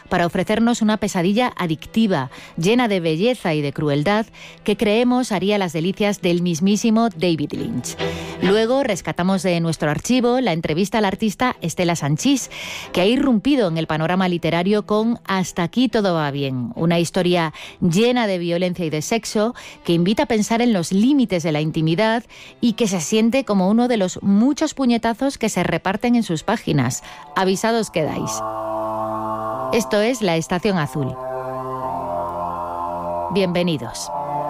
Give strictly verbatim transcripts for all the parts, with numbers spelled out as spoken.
para ofrecernos una pesadilla adictiva, llena de belleza y de crueldad, que creemos haría las delicias del mismísimo David Lynch. Luego rescatamos de nuestro archivo la entrevista al artista Estela Sanchís, que ha irrumpido en el panorama literario con Hasta aquí todo va bien, una historia llena de violencia y de sexo que invita a pensar en los límites de la intimidad y que se siente como uno de los muchos puñetazos que se reparten en sus páginas. Avisados quedáis. Esto es La Estación Azul. Bienvenidos.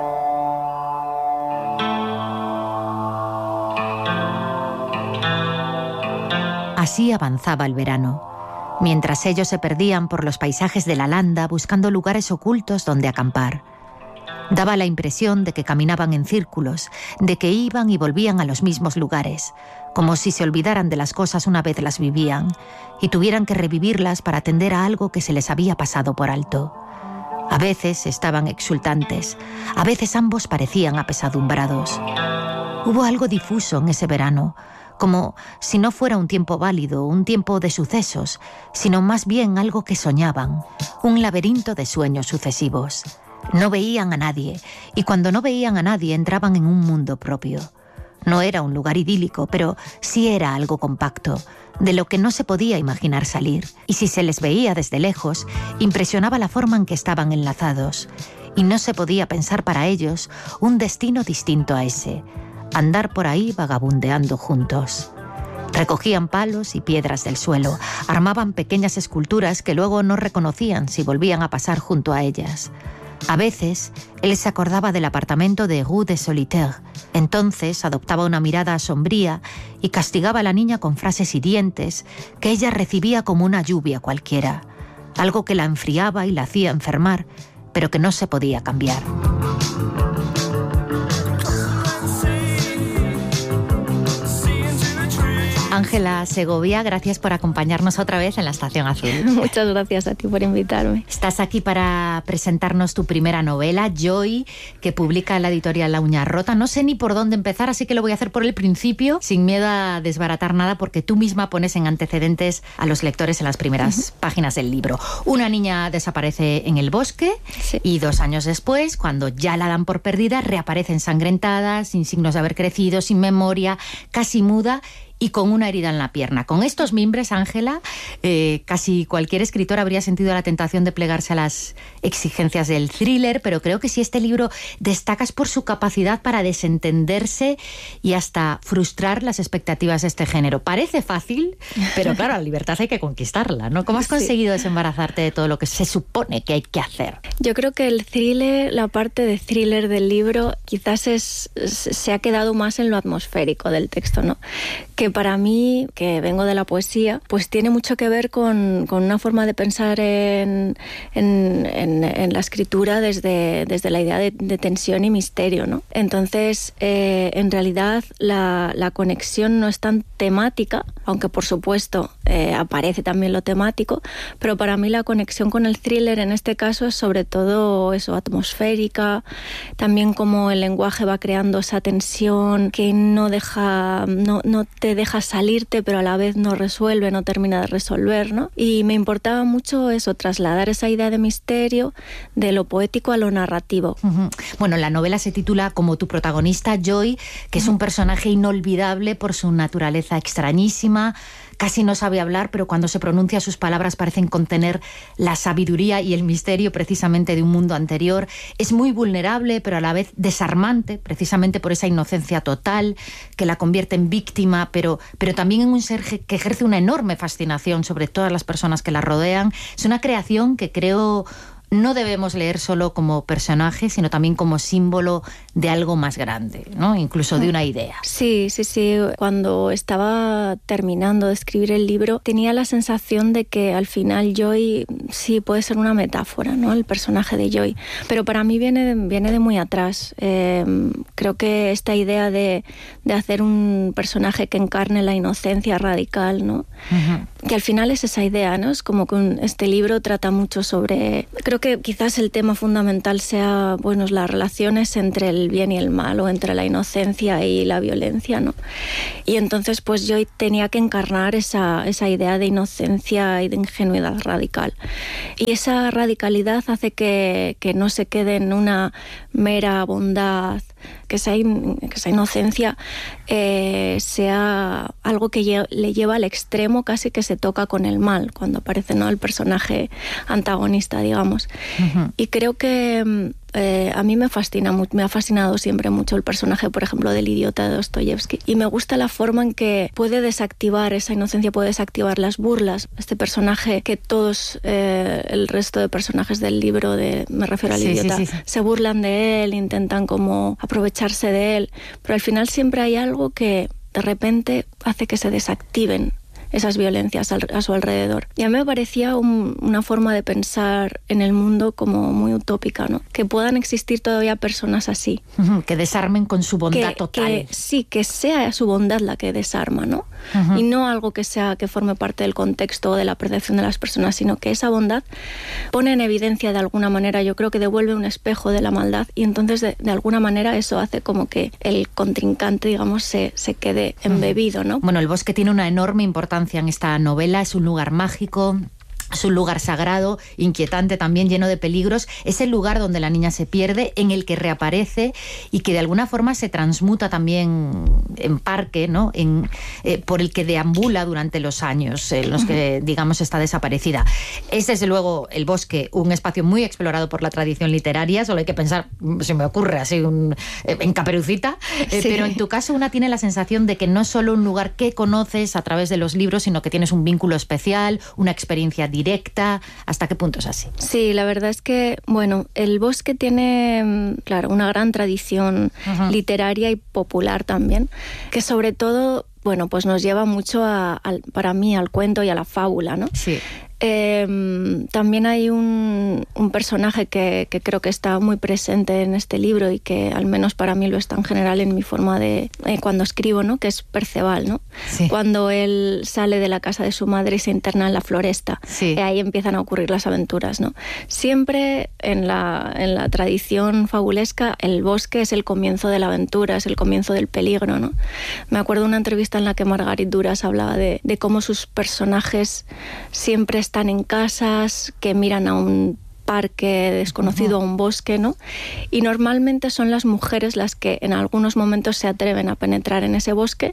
Así avanzaba el verano, mientras ellos se perdían por los paisajes de la landa buscando lugares ocultos donde acampar. Daba la impresión de que caminaban en círculos, de que iban y volvían a los mismos lugares, como si se olvidaran de las cosas una vez las vivían y tuvieran que revivirlas para atender a algo que se les había pasado por alto. A veces estaban exultantes, a veces ambos parecían apesadumbrados. Hubo algo difuso en ese verano, como si no fuera un tiempo válido, un tiempo de sucesos, sino más bien algo que soñaban, un laberinto de sueños sucesivos. No veían a nadie, y cuando no veían a nadie entraban en un mundo propio. No era un lugar idílico, pero sí era algo compacto, de lo que no se podía imaginar salir. Y si se les veía desde lejos, impresionaba la forma en que estaban enlazados. Y no se podía pensar para ellos un destino distinto a ese, andar por ahí vagabundeando juntos. Recogían palos y piedras del suelo, armaban pequeñas esculturas que luego no reconocían si volvían a pasar junto a ellas. A veces, él se acordaba del apartamento de Rue des Solitaires. Entonces adoptaba una mirada sombría y castigaba a la niña con frases hirientes que ella recibía como una lluvia cualquiera, algo que la enfriaba y la hacía enfermar, pero que no se podía cambiar. Ángela Segovia, gracias por acompañarnos otra vez en La Estación Azul. Muchas gracias a ti por invitarme. Estás aquí para presentarnos tu primera novela, Joy, que publica la editorial La Uña Rota. No sé ni por dónde empezar, así que lo voy a hacer por el principio, sin miedo a desbaratar nada, porque tú misma pones en antecedentes a los lectores en las primeras uh-huh. páginas del libro. Una niña desaparece en el bosque sí. y dos años después, cuando ya la dan por perdida, reaparece ensangrentada, sin signos de haber crecido, sin memoria, casi muda y con una herida en la pierna. Con estos mimbres, Ángela, eh, casi cualquier escritor habría sentido la tentación de plegarse a las exigencias del thriller, pero creo que si este libro destacas por su capacidad para desentenderse y hasta frustrar las expectativas de este género. Parece fácil, pero claro, la libertad hay que conquistarla, ¿no? ¿Cómo has conseguido sí. desembarazarte de todo lo que se supone que hay que hacer? Yo creo que el thriller, la parte de thriller del libro, quizás es, se ha quedado más en lo atmosférico del texto, ¿no? Que para mí, que vengo de la poesía, pues tiene mucho que ver con, con una forma de pensar en, en, en, en la escritura desde, desde la idea de, de tensión y misterio, ¿no? Entonces, eh, en realidad, la, la conexión no es tan temática, aunque por supuesto eh, aparece también lo temático, pero para mí la conexión con el thriller en este caso es sobre todo eso, atmosférica, también como el lenguaje va creando esa tensión que no deja, no, no te deja salirte, pero a la vez no resuelve, no termina de resolver, ¿no? Y me importaba mucho eso, trasladar esa idea de misterio, de lo poético a lo narrativo. Uh-huh. Bueno, la novela se titula como tu protagonista, Joy, que es un personaje inolvidable por su naturaleza extrañísima. Casi no sabe hablar, pero cuando se pronuncia sus palabras parecen contener la sabiduría y el misterio precisamente de un mundo anterior. Es muy vulnerable, pero a la vez desarmante, precisamente por esa inocencia total que la convierte en víctima, pero, pero también en un ser que ejerce una enorme fascinación sobre todas las personas que la rodean. Es una creación que creo no debemos leer solo como personaje, sino también como símbolo de algo más grande, ¿no? Incluso de una idea. Sí, sí, sí. Cuando estaba terminando de escribir el libro, tenía la sensación de que al final Joy sí puede ser una metáfora, ¿no? El personaje de Joy. Pero para mí viene de, viene de muy atrás. Eh, creo que esta idea de, de hacer un personaje que encarne la inocencia radical, ¿no? Uh-huh. que al final es esa idea, ¿no? Es como que un, este libro trata mucho sobre... Creo que quizás el tema fundamental sea, bueno, las relaciones entre el bien y el mal, o entre la inocencia y la violencia, ¿no? Y entonces pues yo tenía que encarnar esa, esa idea de inocencia y de ingenuidad radical. Y esa radicalidad hace que, que no se quede en una mera bondad, que esa, in, que esa inocencia eh, sea algo que lle- le lleva al extremo, casi que se toca con el mal, cuando aparece, ¿no?, el personaje antagonista, digamos. Uh-huh. Y creo que eh, a mí me fascina, me ha fascinado siempre mucho el personaje, por ejemplo, del idiota de Dostoyevsky. Y me gusta la forma en que puede desactivar esa inocencia, puede desactivar las burlas. Este personaje que todos, eh, el resto de personajes del libro, de, me refiero al sí, idiota, sí, sí, sí. se burlan de él, intentan como aprovecharse de él, pero al final siempre hay algo que de repente hace que se desactiven esas violencias a su alrededor. Y a mí me parecía un, una forma de pensar en el mundo como muy utópica, ¿no? Que puedan existir todavía personas así. Uh-huh, que desarmen con su bondad que, total. Que, sí, que sea su bondad la que desarma, ¿no? Uh-huh. Y no algo que sea que forme parte del contexto o de la percepción de las personas, sino que esa bondad pone en evidencia de alguna manera, yo creo que devuelve un espejo de la maldad, y entonces de, de alguna manera eso hace como que el contrincante, digamos, se, se quede embebido, ¿no? Bueno, el bosque tiene una enorme importancia en esta novela, es un lugar mágico, es un lugar sagrado, inquietante también, lleno de peligros. Es el lugar donde la niña se pierde, en el que reaparece y que de alguna forma se transmuta también en parque, ¿no? En, eh, por el que deambula durante los años en los que, digamos, está desaparecida. Es desde luego el bosque, un espacio muy explorado por la tradición literaria. Solo hay que pensar, se me ocurre así, un, eh, en Caperucita, eh, sí. Pero en tu caso una tiene la sensación de que no es solo un lugar que conoces a través de los libros, sino que tienes un vínculo especial, una experiencia directa. ¿Hasta qué punto es así? Sí, la verdad es que, bueno, el bosque tiene, claro, una gran tradición uh-huh. literaria y popular también, que sobre todo, bueno, pues nos lleva mucho a, a, para mí, al cuento y a la fábula, ¿no? Sí. Eh, también hay un, un personaje que, que creo que está muy presente en este libro y que al menos para mí lo está en general en mi forma de eh, cuando escribo, ¿no? Que es Perceval, ¿no? Sí. Cuando él sale de la casa de su madre y se interna en la floresta, sí. eh, ahí empiezan a ocurrir las aventuras, ¿no? Siempre en la, en la tradición fabulesca el bosque es el comienzo de la aventura, es el comienzo del peligro, ¿no? Me acuerdo de una entrevista en la que Margarit Duras hablaba de, de cómo sus personajes siempre están en casas, que miran a un parque desconocido, uh-huh. a un bosque, ¿no? Y normalmente son las mujeres las que en algunos momentos se atreven a penetrar en ese bosque,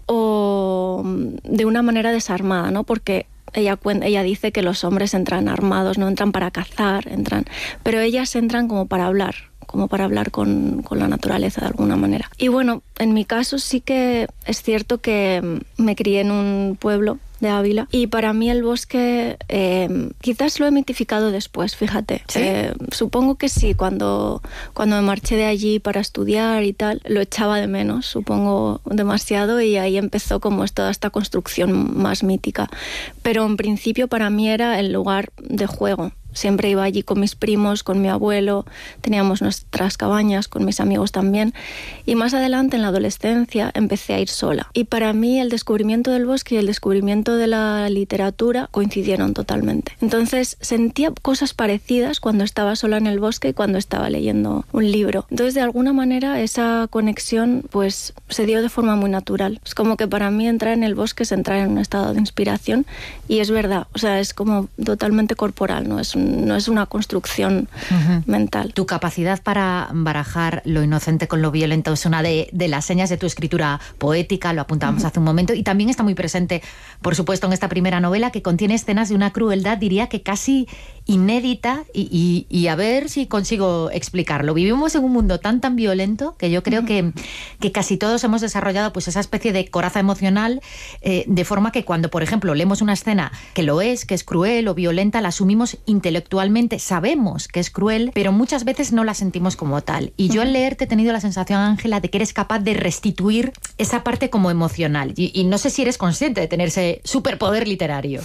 o de una manera desarmada, ¿no? Porque ella, ella dice que los hombres entran armados, no entran para cazar, entran, pero ellas entran como para hablar, como para hablar con, con la naturaleza de alguna manera. Y bueno, en mi caso sí que es cierto que me crié en un pueblo de Ávila, y para mí el bosque eh, quizás lo he mitificado después, fíjate. ¿Sí? Eh, supongo que sí, cuando, cuando me marché de allí para estudiar y tal, lo echaba de menos, supongo demasiado, y ahí empezó como toda esta construcción más mítica. Pero en principio para mí era el lugar de juego. Siempre iba allí con mis primos, con mi abuelo, teníamos nuestras cabañas, con mis amigos también. Y más adelante, en la adolescencia, empecé a ir sola. Y para mí el descubrimiento del bosque y el descubrimiento de la literatura coincidieron totalmente. Entonces sentía cosas parecidas cuando estaba sola en el bosque y cuando estaba leyendo un libro. Entonces, de alguna manera, esa conexión pues se dio de forma muy natural. Es como que para mí entrar en el bosque es entrar en un estado de inspiración, y es verdad, o sea, es como totalmente corporal, no es un no es una construcción uh-huh. mental. Tu capacidad para barajar lo inocente con lo violento es una de, de las señas de tu escritura poética, lo apuntábamos uh-huh. hace un momento, y también está muy presente, por supuesto, en esta primera novela, que contiene escenas de una crueldad, diría que casi inédita, y, y, y a ver si consigo explicarlo. Vivimos en un mundo tan tan violento que yo creo uh-huh. que, que casi todos hemos desarrollado pues esa especie de coraza emocional, eh, de forma que cuando, por ejemplo, leemos una escena que lo es, que es cruel o violenta, la asumimos intelectualmente, sabemos que es cruel, pero muchas veces no la sentimos como tal. Y yo al leerte he tenido la sensación, Ángela, de que eres capaz de restituir esa parte como emocional. Y, y no sé si eres consciente de tener ese superpoder literario.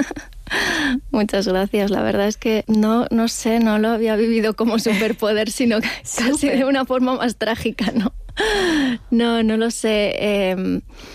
Muchas gracias. La verdad es que no, no sé, no lo había vivido como superpoder, sino casi Super. de una forma más trágica, ¿no? No, no lo sé. Eh,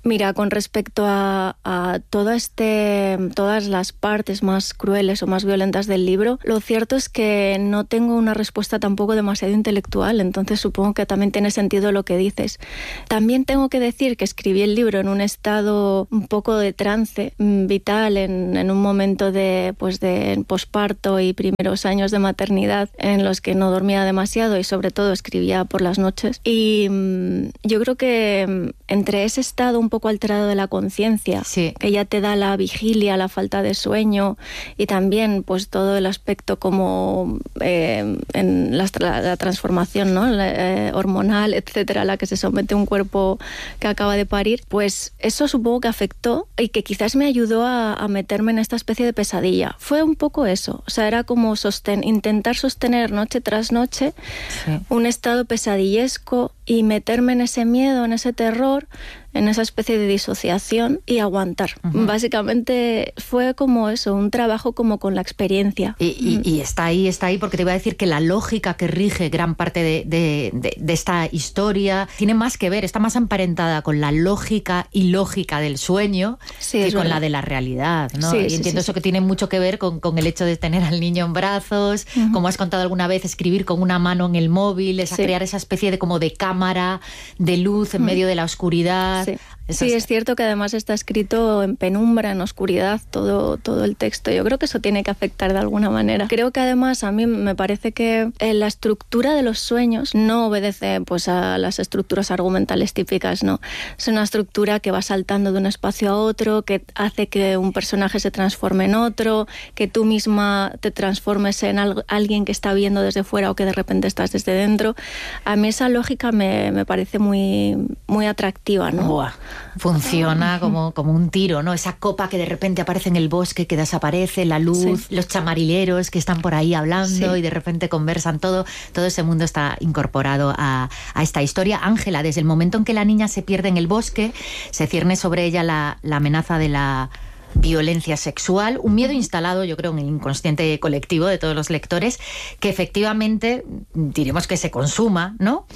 Mira, con respecto a, a todo este, todas las partes más crueles o más violentas del libro, lo cierto es que no tengo una respuesta tampoco demasiado intelectual, entonces supongo que también tiene sentido lo que dices. También tengo que decir que escribí el libro en un estado un poco de trance vital, en, en un momento de, pues de posparto y primeros años de maternidad en los que no dormía demasiado y sobre todo escribía por las noches. Y mmm, yo creo que entre ese estado un poco poco alterado de la conciencia, sí, que ya te da la vigilia, la falta de sueño y también pues todo el aspecto como eh, en la, la transformación, ¿no? la, eh, hormonal, etcétera, a la que se somete un cuerpo que acaba de parir, pues eso supongo que afectó y que quizás me ayudó a, a meterme en esta especie de pesadilla. Fue un poco eso, o sea, era como sosten, intentar sostener noche tras noche sí. un estado pesadillesco y meterme en ese miedo, en ese terror, en esa especie de disociación y aguantar. Uh-huh. Básicamente fue como eso, un trabajo como con la experiencia. Y, y, y está ahí, está ahí, porque te iba a decir que la lógica que rige gran parte de, de, de, de esta historia tiene más que ver, está más emparentada con la lógica y lógica del sueño sí, que con verdad. La de la realidad, ¿no? Sí, y sí, entiendo sí, eso sí. que tiene mucho que ver con, con el hecho de tener al niño en brazos, uh-huh. como has contado alguna vez, escribir con una mano en el móvil, es sí. crear esa especie de como de cámara, de luz en uh-huh. medio de la oscuridad. Sí. Sí, es cierto que además está escrito en penumbra, en oscuridad, todo, todo el texto. Yo creo que eso tiene que afectar de alguna manera. Creo que además a mí me parece que la estructura de los sueños no obedece pues a las estructuras argumentales típicas, ¿no? Es una estructura que va saltando de un espacio a otro, que hace que un personaje se transforme en otro, que tú misma te transformes en algo, alguien que está viendo desde fuera o que de repente estás desde dentro. A mí esa lógica me, me parece muy, muy atractiva, ¿no? Buah. Funciona como, como un tiro, ¿no? Esa copa que de repente aparece en el bosque, que desaparece, la luz, sí. los chamarileros que están por ahí hablando sí. y de repente conversan, todo, todo ese mundo está incorporado a, a esta historia. Ángela, desde el momento en que la niña se pierde en el bosque, se cierne sobre ella la, la amenaza de la violencia sexual, un miedo instalado, yo creo, en el inconsciente colectivo de todos los lectores, que efectivamente, diremos que se consuma, ¿no?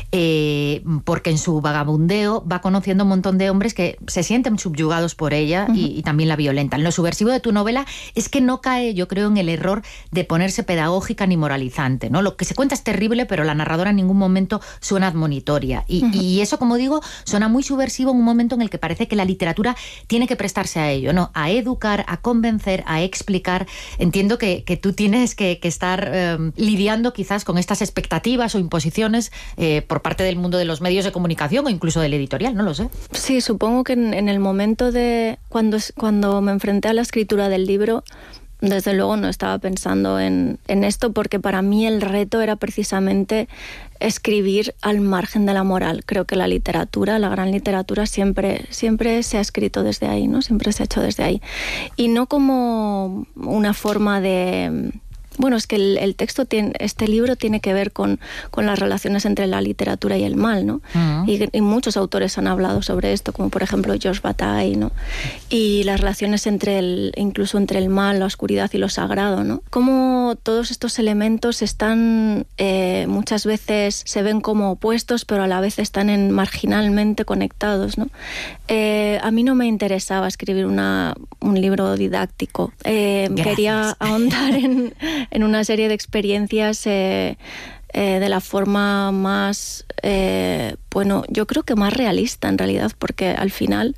Eh, porque en su vagabundeo va conociendo un montón de hombres que se sienten subyugados por ella uh-huh. y, y también la violentan. Lo subversivo de tu novela es que no cae, yo creo, en el error de ponerse pedagógica ni moralizante, ¿no? Lo que se cuenta es terrible, pero la narradora en ningún momento suena admonitoria. Y, uh-huh. y eso, como digo, suena muy subversivo en un momento en el que parece que la literatura tiene que prestarse a ello, ¿no? A educar, a convencer, a explicar. Entiendo que, que tú tienes que, que estar eh, lidiando quizás con estas expectativas o imposiciones eh, por parte del mundo de los medios de comunicación o incluso del editorial, no lo sé. Sí, supongo que en, en el momento de cuando, cuando me enfrenté a la escritura del libro, desde luego no estaba pensando en, en esto, porque para mí el reto era precisamente escribir al margen de la moral. Creo que la literatura, la gran literatura, siempre, siempre se ha escrito desde ahí, ¿no? Siempre se ha hecho desde ahí. Y no como una forma de... Bueno, es que el, el texto tiene, este libro tiene que ver con, con las relaciones entre la literatura y el mal, ¿no? Uh-huh. Y, y muchos autores han hablado sobre esto, como por ejemplo George Bataille, ¿no? Y las relaciones entre el, incluso entre el mal, la oscuridad y lo sagrado, ¿no? Cómo todos estos elementos están, eh, muchas veces se ven como opuestos, pero a la vez están en, marginalmente conectados, ¿no? Eh, a mí no me interesaba escribir una, un libro didáctico. Eh, quería ahondar en... en una serie de experiencias eh, eh, de la forma más, eh, bueno, yo creo que más realista en realidad, porque al final,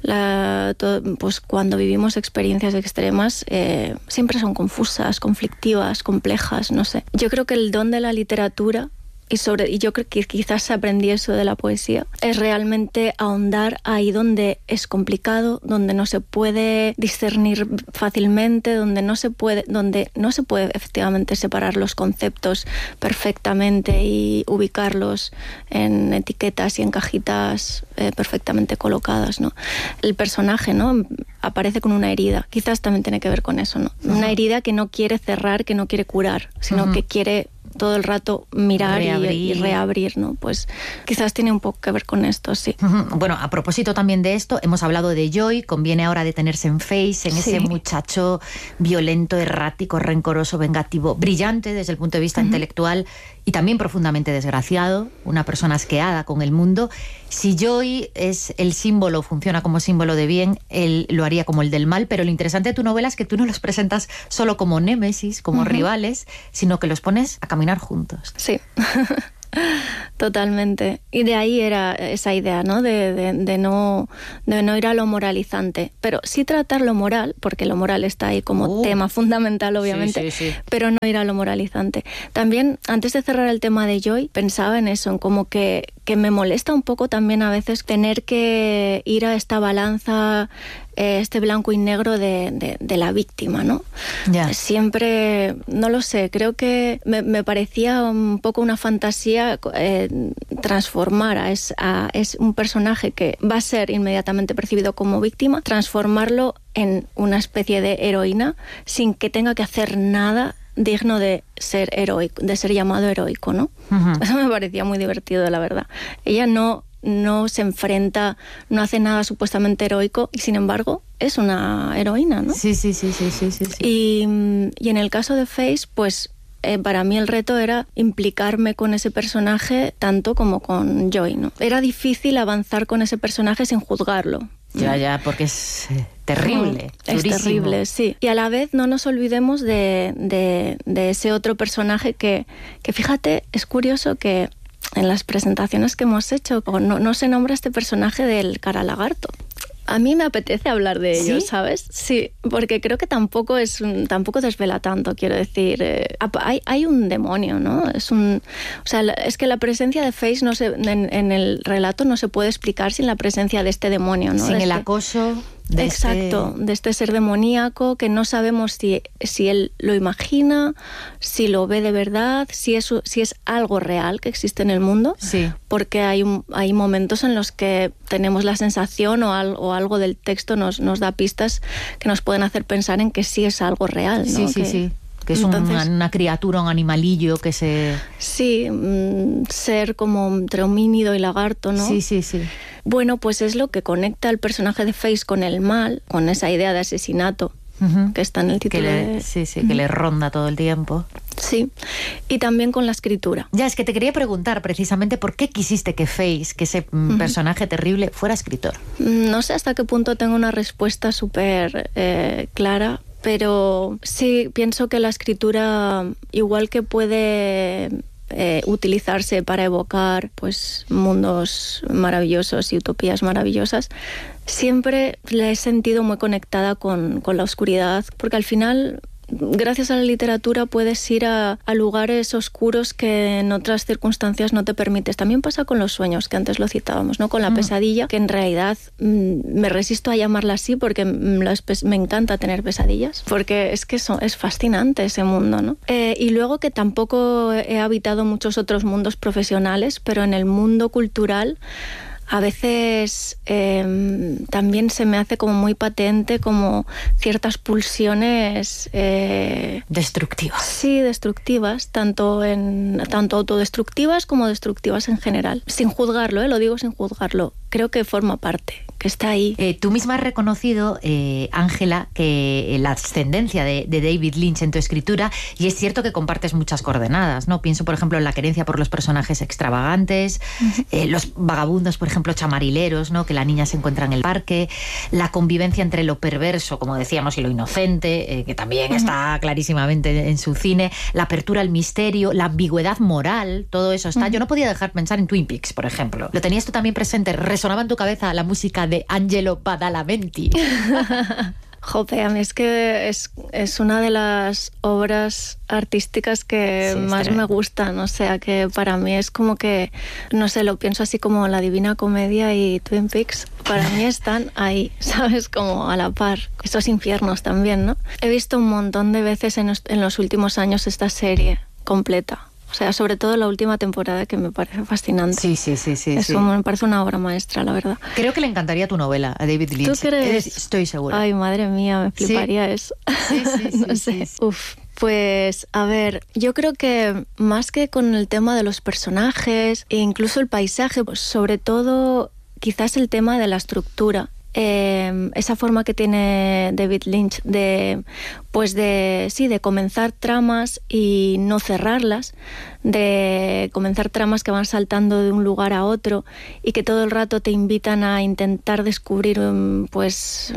la, todo, pues cuando vivimos experiencias extremas, eh, siempre son confusas, conflictivas, complejas, no sé. Yo creo que el don de la literatura, y, sobre, y yo creo que quizás aprendí eso de la poesía, es realmente ahondar ahí donde es complicado, donde no se puede discernir fácilmente, donde no se puede, donde no se puede efectivamente separar los conceptos perfectamente y ubicarlos en etiquetas y en cajitas eh, perfectamente colocadas, ¿no? El personaje, ¿no?, aparece con una herida. Quizás también tiene que ver con eso, ¿no? Uh-huh. Una herida que no quiere cerrar, que no quiere curar, sino uh-huh. que quiere todo el rato mirar reabrir. Y, y reabrir, ¿no? Pues quizás tiene un poco que ver con esto, sí. Bueno, a propósito también de esto, hemos hablado de Joy, conviene ahora detenerse en Face, en ese Sí. muchacho violento, errático, rencoroso, vengativo, brillante desde el punto de vista uh-huh. intelectual y también profundamente desgraciado, una persona asqueada con el mundo. Si Joy es el símbolo, funciona como símbolo de bien, él lo haría como el del mal, pero lo interesante de tu novela es que tú no los presentas solo como némesis, como uh-huh. rivales, sino que los pones a caminar juntos. Sí. Totalmente. Y de ahí era esa idea, ¿no? De, de, de no de no ir a lo moralizante, pero sí tratar lo moral, porque lo moral está ahí como uh, tema fundamental, obviamente, sí, sí, sí. pero no ir a lo moralizante. También, antes de cerrar el tema de Joy, pensaba en eso, en como que, que me molesta un poco también a veces tener que ir a esta balanza, este blanco y negro de, de, de la víctima, ¿no? Yeah. Siempre, no lo sé, creo que me, me parecía un poco una fantasía eh, transformar a, es, a es un personaje que va a ser inmediatamente percibido como víctima, transformarlo en una especie de heroína sin que tenga que hacer nada digno de ser heroico, de ser llamado heroico, ¿no? Uh-huh. Eso me parecía muy divertido, la verdad. Ella no no se enfrenta, no hace nada supuestamente heroico y sin embargo es una heroína, ¿no? Sí, sí, sí, sí, sí, sí. Y, y en el caso de Face, pues eh, para mí el reto era implicarme con ese personaje tanto como con Joy, ¿no? Era difícil avanzar con ese personaje sin juzgarlo. Ya, ya, porque es eh, terrible, es durísimo. terrible, sí. Y a la vez no nos olvidemos de, de, de ese otro personaje que, que, fíjate, es curioso que en las presentaciones que hemos hecho no, no se nombra este personaje del cara lagarto. A mí me apetece hablar de ello, ¿Sí? ¿sabes? Sí, porque creo que tampoco es un, tampoco desvela tanto, quiero decir. Eh, hay, hay un demonio, ¿no? Es un, o sea, es que la presencia de Face no se, en, en el relato no se puede explicar sin la presencia de este demonio, ¿no? Sin de el este, acoso de exacto, este... de este ser demoníaco que no sabemos si, si él lo imagina, si lo ve de verdad, si es, si es algo real que existe en el mundo. Sí. Porque hay, un, hay momentos en los que tenemos la sensación o, al, o algo del texto nos, nos da pistas que nos pueden hacer pensar en que sí es algo real, ¿no? Sí, sí, que, sí. Que es entonces, una, una criatura, un animalillo que se... Sí, mm, ser como entre homínido y lagarto, ¿no? Sí, sí, sí. Bueno, pues es lo que conecta al personaje de Face con el mal, con esa idea de asesinato uh-huh. que está en el título. Que le, de... Sí, sí, uh-huh. que le ronda todo el tiempo. Sí, y también con la escritura. Ya, es que te quería preguntar precisamente por qué quisiste que Face, que ese uh-huh. personaje terrible, fuera escritor. No sé hasta qué punto tengo una respuesta súper eh, clara, pero sí pienso que la escritura, igual que puede eh, utilizarse para evocar pues mundos maravillosos y utopías maravillosas, siempre la he sentido muy conectada con, con la oscuridad, porque al final, gracias a la literatura puedes ir a, a lugares oscuros que en otras circunstancias no te permites. También pasa con los sueños, que antes lo citábamos, ¿no? Con la mm. pesadilla, que en realidad mmm, me resisto a llamarla así porque mmm, me encanta tener pesadillas, porque es que eso, es fascinante ese mundo, ¿no? Eh, y luego que tampoco he habitado muchos otros mundos profesionales, pero en el mundo cultural a veces eh, también se me hace como muy patente como ciertas pulsiones eh, destructivas. Sí, destructivas, tanto en tanto autodestructivas como destructivas en general. Sin juzgarlo, ¿eh? Lo digo sin juzgarlo. Creo que forma parte, que está ahí. Eh, tú misma has reconocido, Ángela, eh, que la ascendencia de, de David Lynch en tu escritura, y es cierto que compartes muchas coordenadas, ¿no? Pienso, por ejemplo, en la querencia por los personajes extravagantes, uh-huh. eh, los vagabundos, por ejemplo, chamarileros, ¿no? Que la niña se encuentra en el parque, la convivencia entre lo perverso, como decíamos, y lo inocente, eh, que también uh-huh. está clarísimamente en su cine, la apertura al misterio, la ambigüedad moral, todo eso está. Uh-huh. Yo no podía dejar pensar en Twin Peaks, por ejemplo. ¿Lo tenías tú también presente? ¿Resonaba en tu cabeza la música de Angelo Badalamenti? Jope, a mí es que es, es una de las obras artísticas que sí, más me gustan, o sea que para mí es como que, no sé, lo pienso así como La Divina Comedia y Twin Peaks, para mí están ahí, ¿sabes? Como a la par, esos infiernos también, ¿no? He visto un montón de veces en los, en los últimos años esta serie completa. O sea, sobre todo la última temporada, que me parece fascinante. Sí, sí, sí, sí. Eso sí. me parece una obra maestra, la verdad. Creo que le encantaría tu novela a David Lynch. ¿Tú crees? Estoy segura. Ay, madre mía, me fliparía ¿Sí? eso. Sí, sí, sí. No sé. Sí, sí. Uf, Pues, a ver, yo creo que más que con el tema de los personajes e incluso el paisaje, pues sobre todo quizás el tema de la estructura. Eh, esa forma que tiene David Lynch de, pues de, sí, de comenzar tramas y no cerrarlas, de comenzar tramas que van saltando de un lugar a otro y que todo el rato te invitan a intentar descubrir, pues,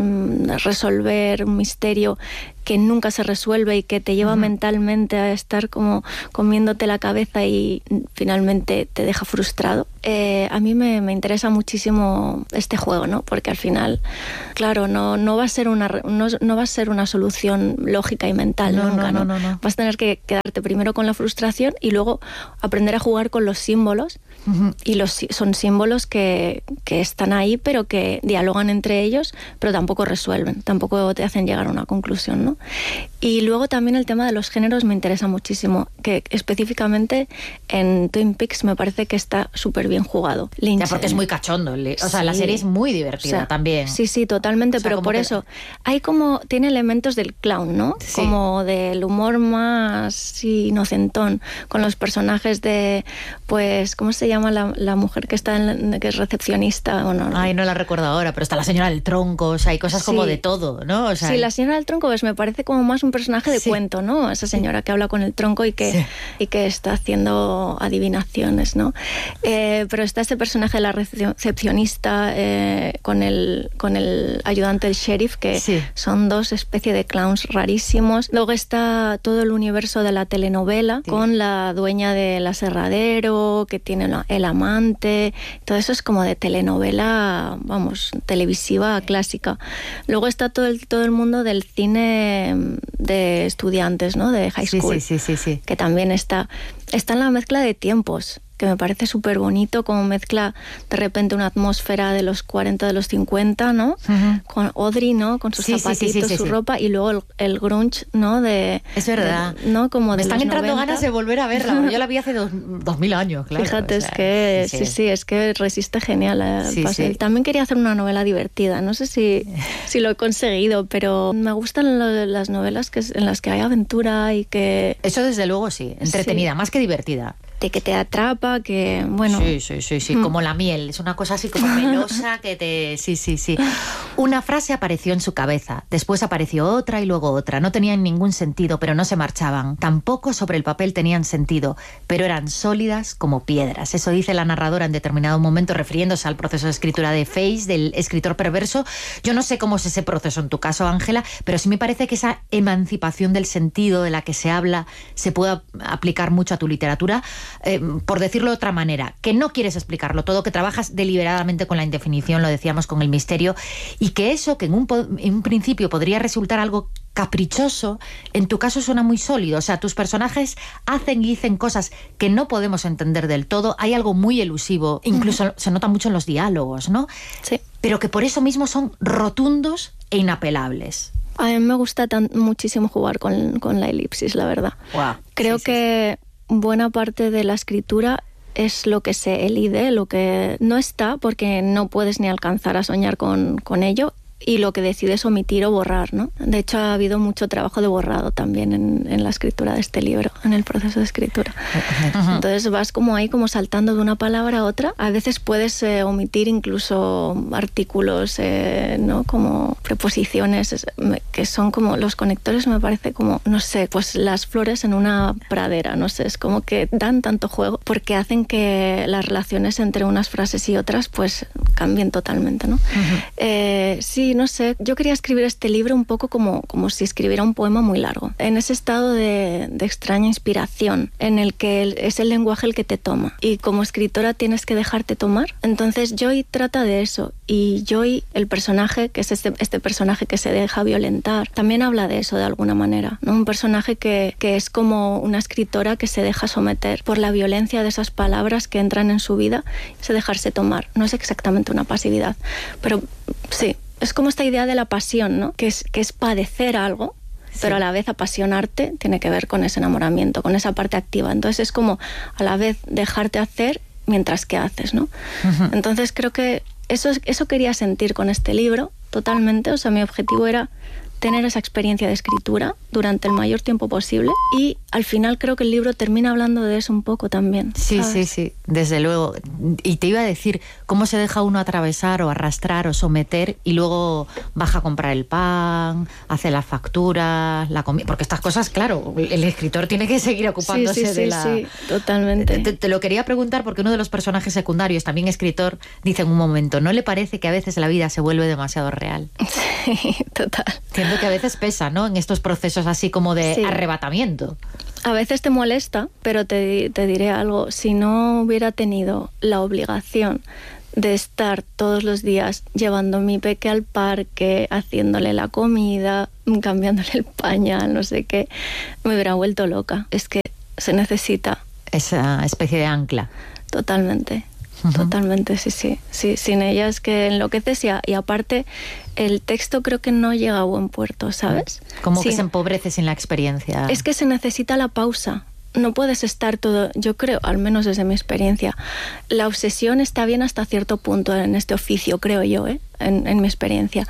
resolver un misterio que nunca se resuelve y que te lleva uh-huh. mentalmente a estar como comiéndote la cabeza y finalmente te deja frustrado. Eh, a mí me, me interesa muchísimo este juego, ¿no? Porque al final, claro, no, no va a ser una no, no va a ser una solución lógica y mental no, nunca, no, ¿no? no, no, no. Vas a tener que quedarte primero con la frustración y luego aprender a jugar con los símbolos. Uh-huh. Y los, son símbolos que, que están ahí, pero que dialogan entre ellos, pero tampoco resuelven, tampoco te hacen llegar a una conclusión, ¿no? Y luego también el tema de los géneros me interesa muchísimo, que específicamente en Twin Peaks me parece que está súper bien jugado. Lynch, ya, porque es muy cachondo, o sea, sí. la serie es muy divertida, o sea, también. Sí, sí, totalmente, o sea, pero por que... eso hay como, tiene elementos del clown, ¿no? Sí. Como del humor más sí, inocentón, con los personajes de, pues, ¿cómo se llama la, la mujer que está en la, que es recepcionista? Bueno, ay, no la recuerdo ahora, pero está la señora del tronco, o sea, hay cosas sí. como de todo, ¿no? O sea, sí, hay... la señora del tronco, pues me parece como más un personaje de sí. cuento, ¿no? Esa señora sí. que habla con el tronco y que, sí. y que está haciendo adivinaciones, ¿no? Eh, pero está ese personaje de la recepcionista eh, con, el, con el ayudante del sheriff, que sí. son dos especies de clowns rarísimos. Luego está todo el universo de la telenovela, sí. con la dueña del aserradero, que tiene el amante. Todo eso es como de telenovela, vamos, televisiva clásica. Luego está todo el, todo el mundo del cine de estudiantes, ¿no? De high school. Sí, sí, sí, sí, sí. Que también está, está en la mezcla de tiempos, que me parece súper bonito, como mezcla de repente una atmósfera de los cuarenta, de los cincuenta, ¿no? Uh-huh. Con Audrey, ¿no? Con sus sí, zapatitos, sí, sí, sí, su sí. ropa, y luego el, el grunge, ¿no? De, es verdad. De, ¿no? Como me de están los entrando noventa. Ganas de volver a verla. Yo la vi hace dos, dos mil años, claro. Fíjate, o sea, es que sí, sí, sí, es que resiste genial al sí, paseo. sí. También quería hacer una novela divertida. No sé si, si lo he conseguido, pero me gustan lo, las novelas que, en las que hay aventura y que... Eso desde luego sí, entretenida, sí. más que divertida. De que te atrapa, que bueno... Sí, sí, sí, sí, mm. como la miel, es una cosa así como melosa que te... Sí, sí, sí. Una frase apareció en su cabeza, después apareció otra y luego otra. No tenían ningún sentido, pero no se marchaban. Tampoco sobre el papel tenían sentido, pero eran sólidas como piedras. Eso dice la narradora en determinado momento, refiriéndose al proceso de escritura de Face, del escritor perverso. Yo no sé cómo es ese proceso en tu caso, Ángela, pero sí me parece que esa emancipación del sentido de la que se habla se puede aplicar mucho a tu literatura. Eh, por decirlo de otra manera, que no quieres explicarlo todo, que trabajas deliberadamente con la indefinición, lo decíamos, con el misterio, y que eso, que en un, en un principio podría resultar algo caprichoso, en tu caso suena muy sólido. O sea, tus personajes hacen y dicen cosas que no podemos entender del todo, hay algo muy elusivo, incluso uh-huh. se nota mucho en los diálogos, ¿no? Sí. Pero que por eso mismo son rotundos e inapelables. A mí me gusta tan, muchísimo jugar con, con la elipsis, la verdad. Wow. Creo sí, que sí, sí. buena parte de la escritura es lo que se elide, lo que no está, porque no puedes ni alcanzar a soñar con, con ello, y lo que decides omitir o borrar, ¿no? De hecho, ha habido mucho trabajo de borrado también en, en la escritura de este libro, en el proceso de escritura. Uh-huh. Entonces vas como ahí, como saltando de una palabra a otra. A veces puedes eh, omitir incluso artículos, eh, ¿no? Como preposiciones, que son como los conectores, me parece como, no sé, pues las flores en una pradera, no sé, es como que dan tanto juego porque hacen que las relaciones entre unas frases y otras pues cambien totalmente, ¿no? Uh-huh. Eh, sí, no sé, yo quería escribir este libro un poco como, como si escribiera un poema muy largo, en ese estado de, de extraña inspiración, en el que el, es el lenguaje el que te toma, y como escritora tienes que dejarte tomar. Entonces Joy trata de eso, y Joy, el personaje, que es este, este personaje que se deja violentar, también habla de eso de alguna manera, ¿no? Un personaje que, que es como una escritora que se deja someter por la violencia de esas palabras que entran en su vida, se dejarse tomar. No es exactamente una pasividad, pero sí, es como esta idea de la pasión, ¿no? Que es, que es padecer algo, sí. pero a la vez apasionarte tiene que ver con ese enamoramiento, con esa parte activa. Entonces es como a la vez dejarte hacer mientras que haces, ¿no? Uh-huh. Entonces creo que eso, eso quería sentir con este libro, totalmente. O sea, mi objetivo era tener esa experiencia de escritura durante el mayor tiempo posible, y al final creo que el libro termina hablando de eso un poco también. Sí, ¿sabes? sí, sí, desde luego. Y te iba a decir, cómo se deja uno atravesar o arrastrar o someter y luego baja a comprar el pan, hace las facturas, la comida, porque estas cosas, claro, el escritor tiene que seguir ocupándose sí, sí, de sí, la... Sí, totalmente. Te, te lo quería preguntar porque uno de los personajes secundarios, también escritor, dice en un momento, ¿no le parece que a veces la vida se vuelve demasiado real? Sí, total. Entiendo que a veces pesa, ¿no? En estos procesos así como de sí. arrebatamiento. A veces te molesta, pero te, te diré algo. Si no hubiera tenido la obligación de estar todos los días llevando a mi peque al parque, haciéndole la comida, cambiándole el pañal, no sé qué, me hubiera vuelto loca. Es que se necesita esa especie de ancla. Totalmente. Uh-huh. Totalmente, sí, sí, sí. Sin ella es que enloqueces y, a, y aparte el texto creo que no llega a buen puerto, ¿sabes? Como sí. que se empobrece sin la experiencia. Es que se necesita la pausa. No puedes estar todo, yo creo, al menos desde mi experiencia, la obsesión está bien hasta cierto punto en este oficio, creo yo, ¿eh? en, en mi experiencia.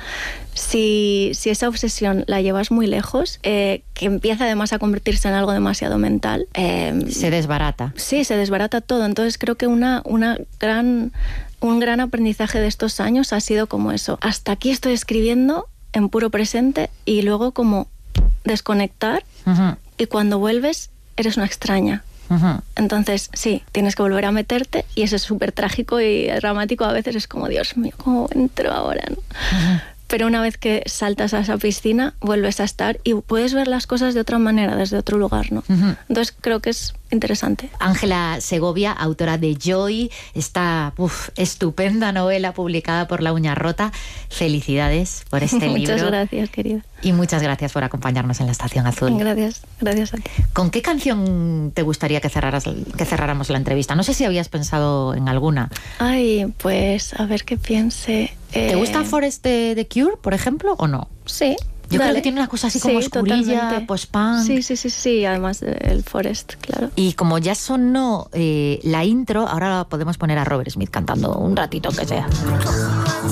Si, si esa obsesión la llevas muy lejos, eh, que empieza además a convertirse en algo demasiado mental... Eh, se desbarata. Sí, se desbarata todo. Entonces creo que una, una gran, un gran aprendizaje de estos años ha sido como eso. Hasta aquí estoy escribiendo en puro presente y luego como desconectar uh-huh. y cuando vuelves... eres una extraña. Uh-huh. Entonces, sí, tienes que volver a meterte y eso es súper trágico y dramático. A veces es como, Dios mío, ¿cómo entro ahora? ¿no? Uh-huh. Pero una vez que saltas a esa piscina, vuelves a estar y puedes ver las cosas de otra manera, desde otro lugar, ¿no? Uh-huh. Entonces, creo que es interesante. Ángela Segovia, autora de Joy, esta uf, estupenda novela publicada por La Uña Rota. Felicidades por este muchas libro. Muchas gracias, querida. Y muchas gracias por acompañarnos en la Estación Azul. Gracias, gracias a ti. ¿Con qué canción te gustaría que, cerraras, que cerráramos la entrevista? No sé si habías pensado en alguna. Ay, pues a ver qué piense. ¿Te eh... gusta Forest de The Cure, por ejemplo, o no? Sí. Yo Dale. creo que tiene una cosa así como sí, oscurilla, post-punk. Sí, sí, sí, sí, además del Forest, claro. Y como ya sonó eh, la intro, ahora podemos poner a Robert Smith cantando un ratito que sea.